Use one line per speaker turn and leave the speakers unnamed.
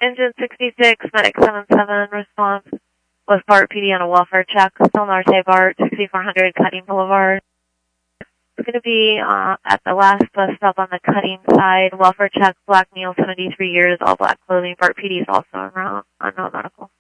Engine 66, Medic 77, response with BART PD on a welfare check. Still Norte BART, 6400 Cutting Boulevard. It's going to be at the last bus stop on the Cutting side. Welfare check, black male, 73 years, all black clothing. BART PD is also on route, unknown medical.